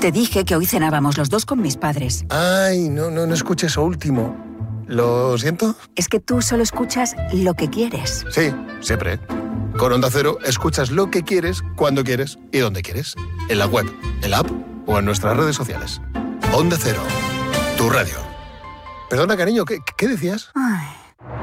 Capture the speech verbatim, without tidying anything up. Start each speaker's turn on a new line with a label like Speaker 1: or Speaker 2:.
Speaker 1: Te dije que hoy cenábamos los dos con mis padres.
Speaker 2: Ay, no, no, no escuché eso último. ¿Lo siento?
Speaker 1: Es que tú solo escuchas lo que quieres.
Speaker 2: Sí, siempre. Con Onda Cero escuchas lo que quieres, cuando quieres y donde quieres. En la web, en la app o en nuestras redes sociales. Onda Cero, tu radio. Perdona, cariño, ¿qué, qué decías?
Speaker 1: Ay.